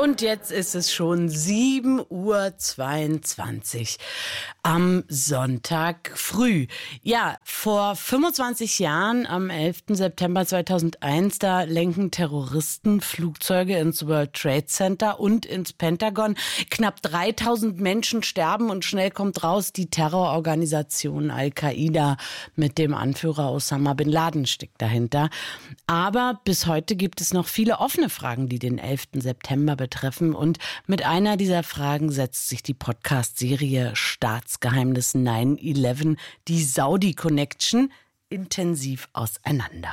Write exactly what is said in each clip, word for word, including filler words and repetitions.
Und jetzt ist es schon sieben Uhr zweiundzwanzig am Sonntag früh. Ja, vor fünfundzwanzig Jahren, am elften September zweitausendeins, da lenken Terroristen Flugzeuge ins World Trade Center und ins Pentagon. Knapp dreitausend Menschen sterben und schnell kommt raus, die Terrororganisation Al-Qaida mit dem Anführer Osama bin Laden steckt dahinter. Aber bis heute gibt es noch viele offene Fragen, die den elften September betreffen. Und mit einer dieser Fragen setzt sich die Podcast-Serie Staatsgeheimnis neun elf, die Saudi Connection, intensiv auseinander.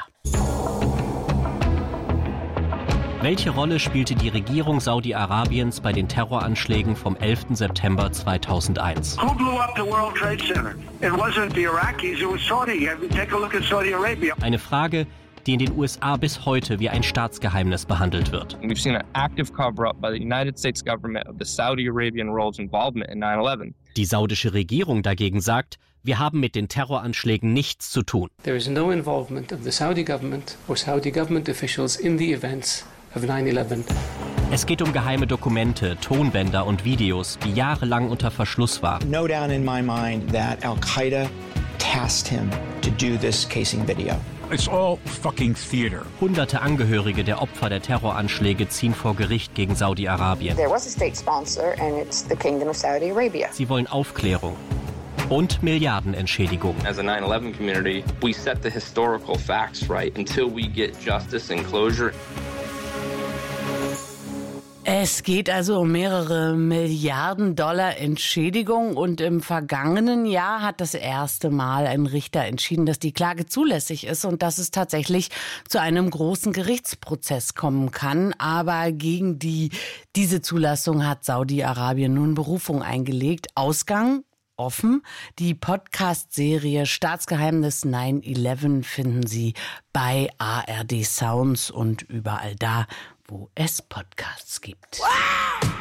Welche Rolle spielte die Regierung Saudi-Arabiens bei den Terroranschlägen vom elften September zweitausendeins? Who blew up the World Trade Center? It wasn't the Iraqis, it was Saudi. Take a look at Saudi Arabia. Eine Frage, die in den U S A bis heute wie ein Staatsgeheimnis behandelt wird. We've seen an active cover-up by the United States government of the Saudi Arabian royals' involvement in nine eleven. Die saudische Regierung dagegen sagt, wir haben mit den Terroranschlägen nichts zu tun. There is no involvement of the Saudi government or Saudi government officials in the events of nine eleven. Es geht um geheime Dokumente, Tonbänder und Videos, die jahrelang unter Verschluss waren. No doubt in my mind that Al-Qaeda tasked him to do this casing video. It's all fucking theater. Hunderte Angehörige der Opfer der Terroranschläge ziehen vor Gericht gegen Saudi-Arabien. There was a state sponsor and it's the Kingdom of Saudi Arabia. Sie wollen Aufklärung und Milliardenentschädigung. As a nine eleven community, we set the historical facts right until we get justice and closure. Es geht also um mehrere Milliarden Dollar Entschädigung und im vergangenen Jahr hat das erste Mal ein Richter entschieden, dass die Klage zulässig ist und dass es tatsächlich zu einem großen Gerichtsprozess kommen kann. Aber gegen die, diese Zulassung hat Saudi-Arabien nun Berufung eingelegt. Ausgang offen. Die Podcast-Serie Staatsgeheimnis neun elf finden Sie bei A R D Sounds und überall da, wo es Podcasts gibt. Wow!